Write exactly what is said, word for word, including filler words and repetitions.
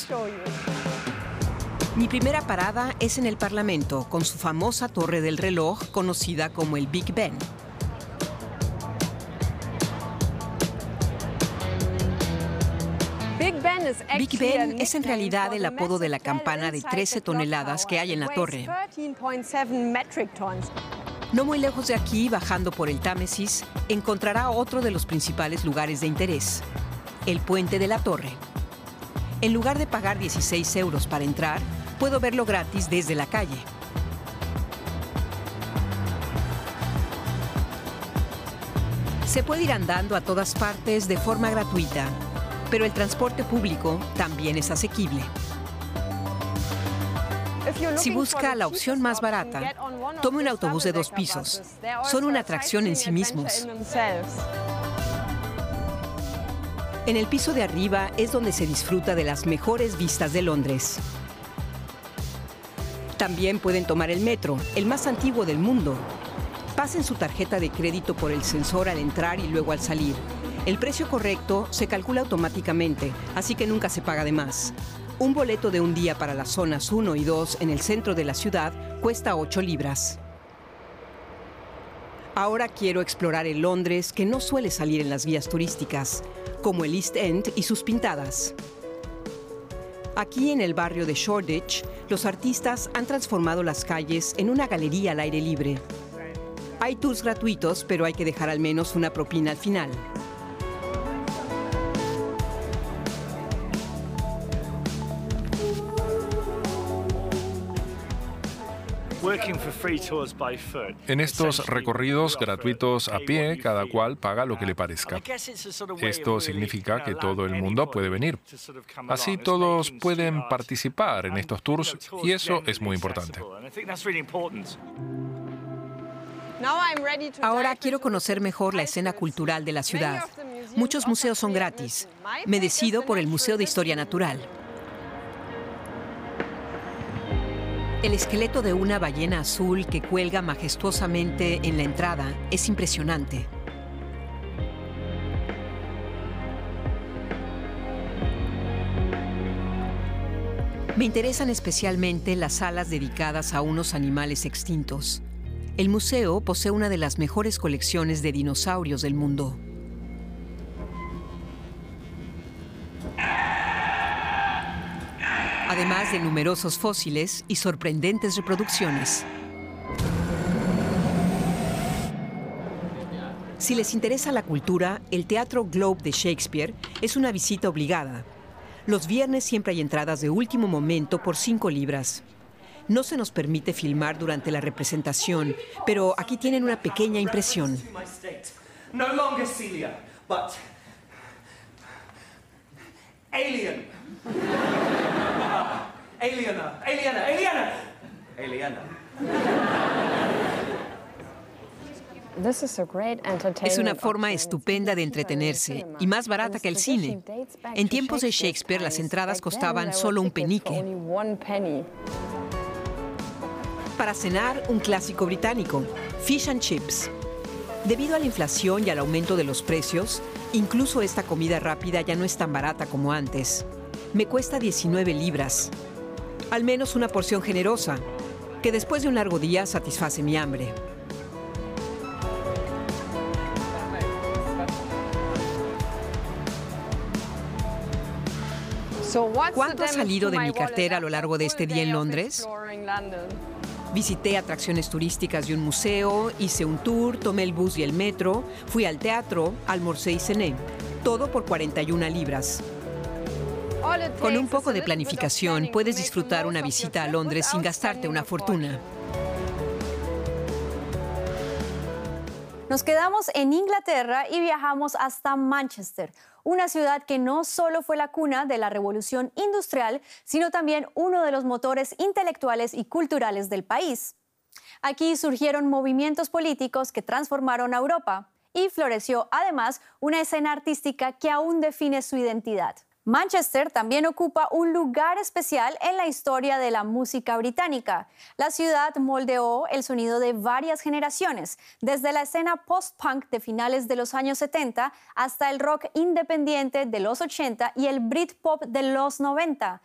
Mi primera parada es en el Parlamento, con su famosa torre del reloj, conocida como el Big Ben. Big Ben es en realidad el apodo de la campana de trece toneladas que hay en la torre. No muy lejos de aquí, bajando por el Támesis, encontrará otro de los principales lugares de interés, el Puente de la Torre. En lugar de pagar dieciséis euros para entrar, puedo verlo gratis desde la calle. Se puede ir andando a todas partes de forma gratuita, pero el transporte público también es asequible. Si busca la opción más barata, tome un autobús de dos pisos. Son una atracción en sí mismos. En el piso de arriba es donde se disfruta de las mejores vistas de Londres. También pueden tomar el metro, el más antiguo del mundo. Pasen su tarjeta de crédito por el sensor al entrar y luego al salir. El precio correcto se calcula automáticamente, así que nunca se paga de más. Un boleto de un día para las zonas uno y dos en el centro de la ciudad cuesta ocho libras. Ahora quiero explorar el Londres que no suele salir en las guías turísticas, como el East End y sus pintadas. Aquí en el barrio de Shoreditch, los artistas han transformado las calles en una galería al aire libre. Hay tours gratuitos, pero hay que dejar al menos una propina al final. En estos recorridos gratuitos a pie, cada cual paga lo que le parezca. Esto significa que todo el mundo puede venir. Así todos pueden participar en estos tours y eso es muy importante. Ahora quiero conocer mejor la escena cultural de la ciudad. Muchos museos son gratis. Me decido por el Museo de Historia Natural. El esqueleto de una ballena azul que cuelga majestuosamente en la entrada es impresionante. Me interesan especialmente las salas dedicadas a unos animales extintos. El museo posee una de las mejores colecciones de dinosaurios del mundo. Además de numerosos fósiles y sorprendentes reproducciones. Si les interesa la cultura, el Teatro Globe de Shakespeare es una visita obligada. Los viernes siempre hay entradas de último momento por cinco libras. No se nos permite filmar durante la representación, pero aquí tienen una pequeña impresión. No longer Celia, but Alien. Aliena, Aliena, Aliena, Aliena. Es una forma estupenda de entretenerse y más barata que el cine. En tiempos de Shakespeare, las entradas costaban solo un penique. Para cenar, un clásico británico, fish and chips. Debido a la inflación y al aumento de los precios, incluso esta comida rápida ya no es tan barata como antes. Me cuesta diecinueve libras. Al menos una porción generosa, que después de un largo día satisface mi hambre. ¿Cuánto ha salido de mi cartera a lo largo de este día en Londres? Visité atracciones turísticas y un museo, hice un tour, tomé el bus y el metro, fui al teatro, almorcé y cené. Todo por cuarenta y una libras. Con un poco de planificación puedes disfrutar una visita a Londres sin gastarte una fortuna. Nos quedamos en Inglaterra y viajamos hasta Manchester, una ciudad que no solo fue la cuna de la revolución industrial, sino también uno de los motores intelectuales y culturales del país. Aquí surgieron movimientos políticos que transformaron a Europa y floreció además una escena artística que aún define su identidad. Manchester también ocupa un lugar especial en la historia de la música británica. La ciudad moldeó el sonido de varias generaciones, desde la escena post-punk de finales de los años setenta hasta el rock independiente de los ochenta y el Britpop de los noventa.